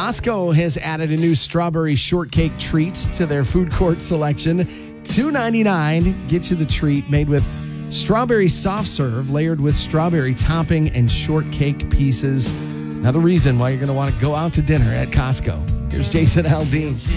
Costco has added a new strawberry shortcake treat to their food court selection. $2.99 gets you the treat made with strawberry soft serve layered with strawberry topping and shortcake pieces. Another reason why you're going to want to go out to dinner at Costco. Here's Jason Aldean.